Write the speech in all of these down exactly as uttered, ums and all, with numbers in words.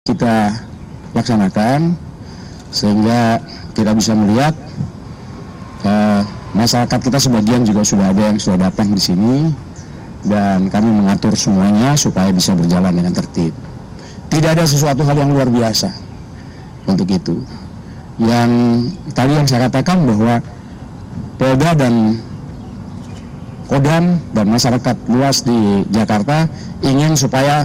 kita laksanakan sehingga kita bisa melihat uh, masyarakat kita sebagian juga sudah ada yang sudah datang di sini dan kami mengatur semuanya supaya bisa berjalan dengan tertib. Tidak ada sesuatu hal yang luar biasa untuk itu. Yang tadi yang saya katakan bahwa Polda dan Kodam dan masyarakat luas di Jakarta ingin supaya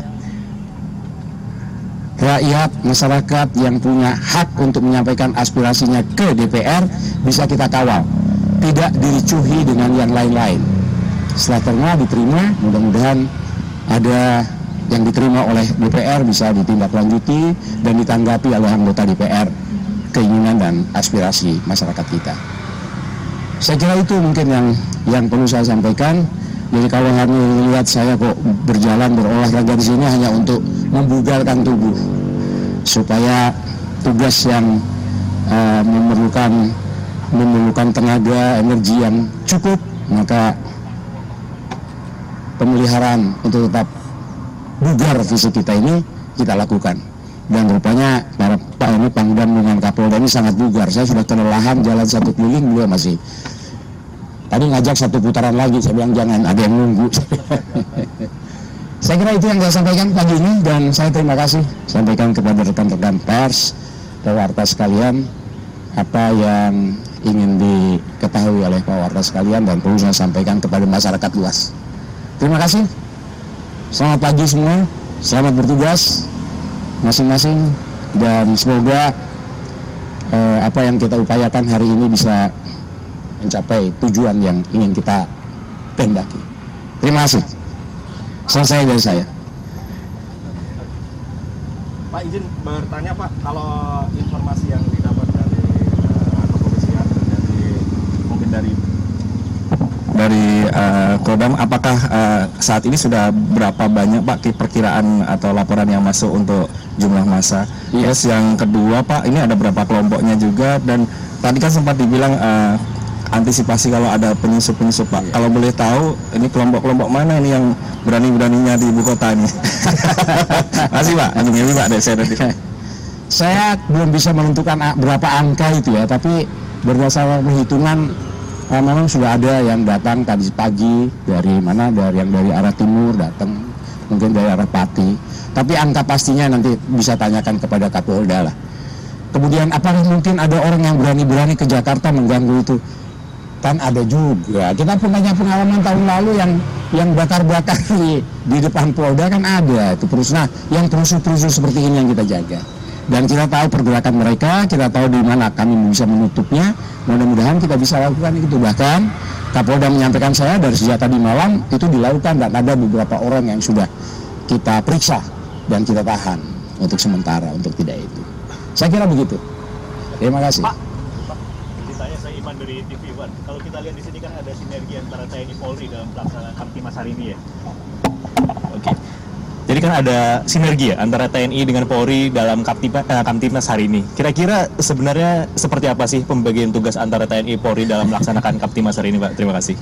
rakyat, masyarakat yang punya hak untuk menyampaikan aspirasinya ke D P R bisa kita kawal, tidak diricuhi dengan yang lain-lain. Setelah terima, diterima, mudah-mudahan ada yang diterima oleh D P R bisa ditindaklanjuti dan ditanggapi oleh anggota D P R keinginan dan aspirasi masyarakat kita. Saya kira itu mungkin yang yang perlu saya sampaikan. Jadi kalau kami lihat saya kok berjalan berolahraga di sini hanya untuk membugarkan tubuh supaya tugas yang uh, memerlukan memerlukan tenaga energi yang cukup, maka pemeliharaan untuk tetap bugar fisik kita ini kita lakukan. Dan rupanya para Pak ini Pangdam dengan Kapolda ini sangat bugar. Saya sudah kelelahan jalan satu keliling, beliau masih. Tadi ngajak satu putaran lagi, saya bilang jangan, ada yang nunggu. Saya kira itu yang saya sampaikan pagi ini dan saya terima kasih sampaikan kepada rekan-rekan pers, pewarta sekalian apa yang ingin diketahui oleh pewarta sekalian dan perlu saya sampaikan kepada masyarakat luas. Terima kasih. Selamat pagi semua, selamat bertugas masing-masing dan semoga eh, apa yang kita upayakan hari ini bisa mencapai tujuan yang ingin kita pendaki. Terima kasih. Selesai dari saya. Pak, izin bertanya Pak, kalau informasi yang didapat dari uh, kepolisian dari mungkin dari dari uh, Kodam, apakah uh, saat ini sudah berapa banyak Pak perkiraan atau laporan yang masuk untuk jumlah massa? Iya. Terus yang kedua Pak, ini ada berapa kelompoknya juga, dan tadi kan sempat dibilang uh, antisipasi kalau ada penyusup-penyusup Pak. Iya. Kalau boleh tahu ini kelompok-kelompok mana ini yang berani-beraninya di ibu kota ini? Masih Pak, ini Pak, saya nanti. Saya belum bisa menentukan berapa angka itu ya, tapi berdasarkan perhitungan eh, memang sudah ada yang datang tadi pagi dari mana, dari yang dari arah timur datang, mungkin dari arah Pati. Tapi angka pastinya nanti bisa tanyakan kepada Kapolda lah. Kemudian apakah mungkin ada orang yang berani-berani ke Jakarta mengganggu itu? Kan ada juga. Kita punya pengalaman tahun lalu yang yang bakar-bakar di, di depan Polda kan ada itu terus. Nah, yang terusuh-terusuh seperti ini yang kita jaga. Dan kita tahu pergerakan mereka, kita tahu di mana kami bisa menutupnya. Mudah-mudahan kita bisa lakukan itu. Bahkan Kapolda menyampaikan saya dari sejak tadi malam itu dilakukan dan ada beberapa orang yang sudah kita periksa dan kita tahan untuk sementara untuk tidak itu. Saya kira begitu. Terima kasih. Pak, Pak, ceritanya saya Iman dari T V One. Kalau kita lihat di sini kan ada sinergi antara T N I Polri dalam pelaksanaan Kamtimas hari ini ya. Oke. Jadi kan ada sinergi ya antara T N I dengan Polri dalam Kamtimas hari ini. Kira-kira sebenarnya seperti apa sih pembagian tugas antara T N I Polri dalam melaksanakan Kamtimas hari ini, Pak? Terima kasih.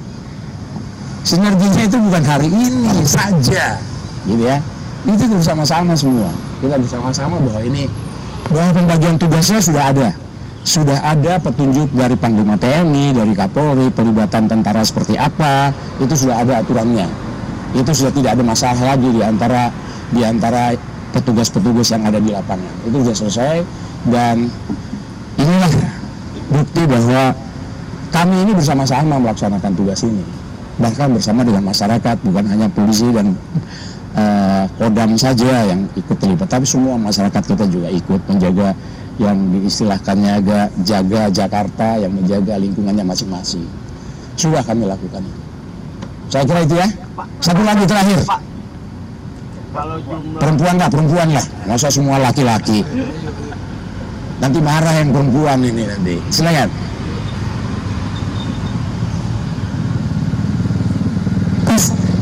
Sinerginya itu bukan hari ini saja, gitu ya. Itu bersama-sama semua. Kita bersama-sama bahwa ini bahwa pembagian tugasnya sudah ada. Sudah ada petunjuk dari Panglima T N I, dari Kapolri, pelibatan tentara seperti apa, itu sudah ada aturannya. Itu sudah tidak ada masalah lagi di antara di antara petugas-petugas yang ada di lapangan. Itu sudah selesai dan inilah bukti bahwa kami ini bersama-sama melaksanakan tugas ini. Bahkan bersama dengan masyarakat, bukan hanya polisi dan Uh, Kodam saja yang ikut terlibat, tapi semua masyarakat kita juga ikut menjaga yang diistilahkannya agak jaga Jakarta, yang menjaga lingkungannya masing-masing. Sudah kami lakukan. Saya kira itu ya. Satu lagi terakhir. Kalau jumlah perempuan lah, perempuan lah. Masa semua laki-laki. Nanti marah yang perempuan ini nanti. Silakan.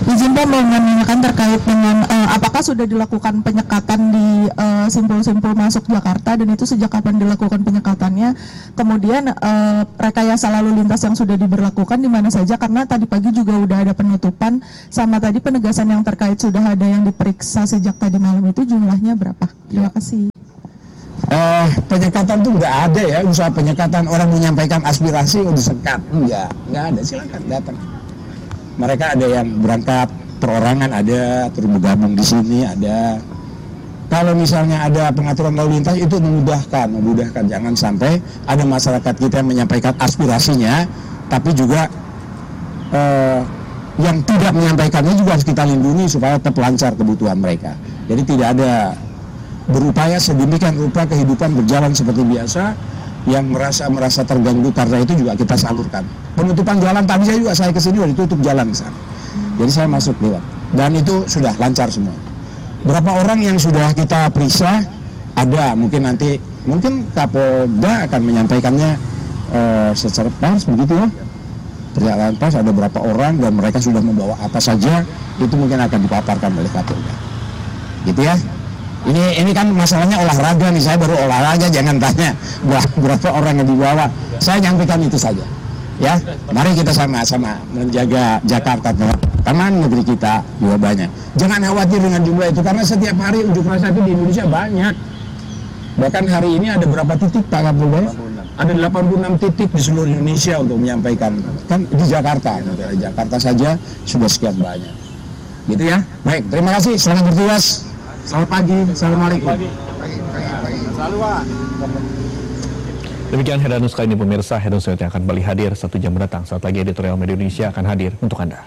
Izin Pak mau menanyakan terkait dengan uh, apakah sudah dilakukan penyekatan di uh, simpul-simpul masuk Jakarta dan itu sejak kapan dilakukan penyekatannya? Kemudian uh, rekayasa lalu lintas yang sudah diberlakukan di mana saja, karena tadi pagi juga udah ada penutupan, sama tadi penegasan yang terkait sudah ada yang diperiksa sejak tadi malam, itu jumlahnya berapa? Terima kasih. Eh, penyekatan tuh nggak ada ya, usaha penyekatan orang menyampaikan aspirasi oh disekat, enggak, nggak ada, silakan datang. Mereka ada yang berangkat perorangan, ada terus bergabung di sini, ada. Kalau misalnya ada pengaturan lalu lintas itu memudahkan, memudahkan. Jangan sampai ada masyarakat kita yang menyampaikan aspirasinya, tapi juga eh, yang tidak menyampaikannya juga harus kita lindungi supaya tetap lancar kebutuhan mereka. Jadi tidak ada berupaya sedemikian rupa kehidupan berjalan seperti biasa. Yang merasa merasa terganggu karena itu juga kita salurkan. Penutupan jalan tadi saya juga saya kesini udah ditutup jalan sana. Jadi saya masuk lewat dan itu sudah lancar semua. Berapa orang yang sudah kita periksa ada, mungkin nanti mungkin Kapolda akan menyampaikannya uh, secara pers begitu ya. Perjalanan pers ada berapa orang dan mereka sudah membawa apa saja, itu mungkin akan dipaparkan oleh Kapolda. Gitu ya. Ini ini kan masalahnya olahraga nih, saya baru olahraga, jangan tanya berapa orang yang dibawa. Saya nyampaikan itu saja. Ya, mari kita sama-sama menjaga Jakarta, karena negeri kita juga banyak. Jangan khawatir dengan jumlah itu, karena setiap hari unjuk rasa itu di Indonesia banyak. Bahkan hari ini ada berapa titik Pak Kapolda? Ada delapan puluh enam titik di seluruh Indonesia untuk menyampaikan. Kan di Jakarta, di Jakarta saja sudah sekian banyak. Gitu ya. Baik, terima kasih. Selamat bertugas. Selamat pagi, assalamualaikum. Pagi, pagi, pagi. Selalu Pak. Demikian Heranus kali ini pemirsa, Heranus yang akan kembali hadir satu jam mendatang. Saat lagi editorial Media Indonesia akan hadir untuk Anda.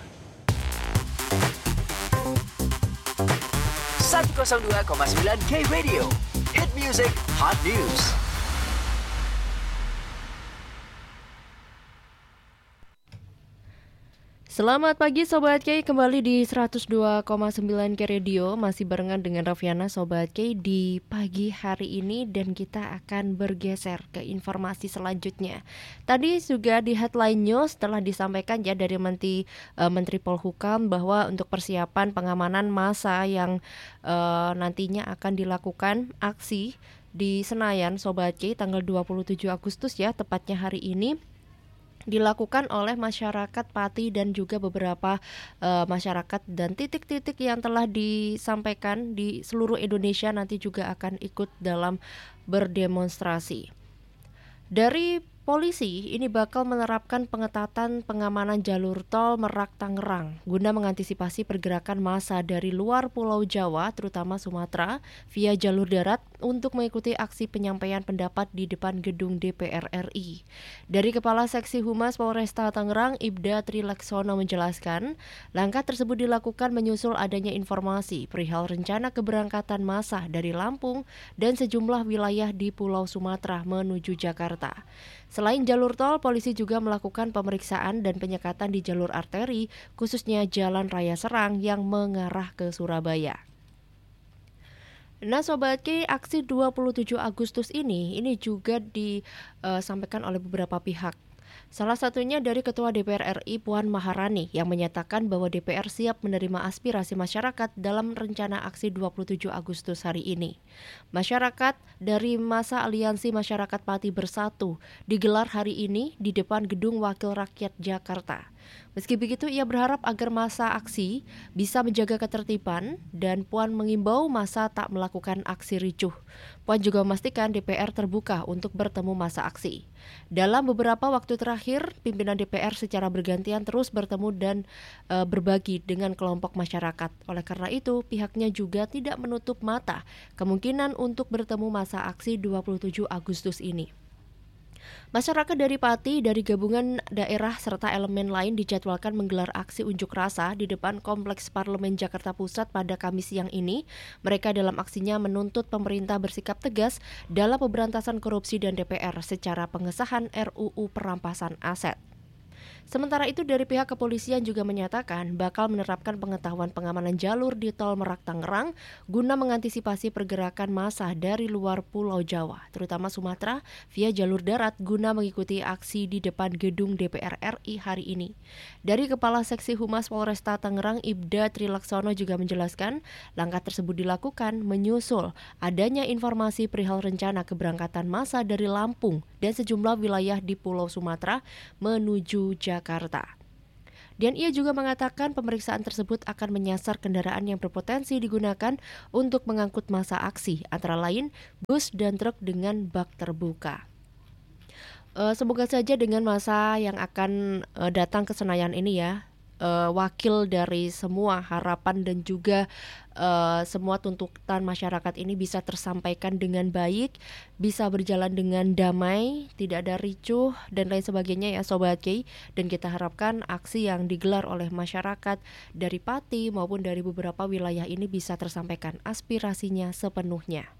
seratus dua koma sembilan K Radio, Hit Music, Hot News. Selamat pagi Sobat K, kembali di seratus dua koma sembilan K Radio, masih barengan dengan Raffiana Sobat K di pagi hari ini, dan kita akan bergeser ke informasi selanjutnya. Tadi juga di headline news telah disampaikan ya dari Menteri uh, Menteri Polhukam bahwa untuk persiapan pengamanan massa yang uh, nantinya akan dilakukan aksi di Senayan Sobat K tanggal dua puluh tujuh Agustus ya, tepatnya hari ini, dilakukan oleh masyarakat Pati dan juga beberapa uh, masyarakat dan titik-titik yang telah disampaikan di seluruh Indonesia nanti juga akan ikut dalam berdemonstrasi. Dari polisi ini bakal menerapkan pengetatan pengamanan jalur tol Merak-Tangerang guna mengantisipasi pergerakan massa dari luar Pulau Jawa terutama Sumatera via jalur darat untuk mengikuti aksi penyampaian pendapat di depan gedung D P R R I. Dari Kepala Seksi Humas Polresta Tangerang, Ibda Trilaksono menjelaskan, langkah tersebut dilakukan menyusul adanya informasi perihal rencana keberangkatan massa dari Lampung dan sejumlah wilayah di Pulau Sumatera menuju Jakarta. Selain jalur tol, polisi juga melakukan pemeriksaan dan penyekatan di jalur arteri, khususnya Jalan Raya Serang yang mengarah ke Surabaya. Nah Sobat K, aksi dua puluh tujuh Agustus ini, ini juga disampaikan oleh beberapa pihak. Salah satunya dari Ketua D P R R I Puan Maharani yang menyatakan bahwa D P R siap menerima aspirasi masyarakat dalam rencana aksi dua puluh tujuh Agustus hari ini. Masyarakat dari masa Aliansi Masyarakat Pati Bersatu digelar hari ini di depan Gedung Wakil Rakyat Jakarta. Meski begitu, ia berharap agar masa aksi bisa menjaga ketertiban dan Puan mengimbau masa tak melakukan aksi ricuh. Puan juga memastikan D P R terbuka untuk bertemu masa aksi. Dalam beberapa waktu terakhir, pimpinan D P R secara bergantian terus bertemu dan e, berbagi dengan kelompok masyarakat. Oleh karena itu, pihaknya juga tidak menutup mata kemungkinan untuk bertemu masa aksi dua puluh tujuh Agustus ini. Masyarakat dari Pati, dari gabungan daerah serta elemen lain dijadwalkan menggelar aksi unjuk rasa di depan Kompleks Parlemen Jakarta Pusat pada Kamis siang ini. Mereka dalam aksinya menuntut pemerintah bersikap tegas dalam pemberantasan korupsi dan D P R secara pengesahan R U U perampasan aset. Sementara itu dari pihak kepolisian juga menyatakan bakal menerapkan pengetahuan pengamanan jalur di Tol Merak Tangerang guna mengantisipasi pergerakan massa dari luar Pulau Jawa, terutama Sumatera, via jalur darat guna mengikuti aksi di depan gedung D P R R I hari ini. Dari Kepala Seksi Humas Polresta Tangerang, Ibda Trilaksono juga menjelaskan langkah tersebut dilakukan menyusul adanya informasi perihal rencana keberangkatan massa dari Lampung dan sejumlah wilayah di Pulau Sumatera menuju Jakarta. Dan ia juga mengatakan pemeriksaan tersebut akan menyasar kendaraan yang berpotensi digunakan untuk mengangkut massa aksi, antara lain bus dan truk dengan bak terbuka. Uh, semoga saja dengan massa yang akan uh, datang ke Senayan ini ya, uh, wakil dari semua harapan dan juga uh, semua tuntutan masyarakat ini bisa tersampaikan dengan baik, bisa berjalan dengan damai, tidak ada ricuh dan lain sebagainya ya Sobat K. Dan kita harapkan aksi yang digelar oleh masyarakat dari Pati maupun dari beberapa wilayah ini bisa tersampaikan aspirasinya sepenuhnya.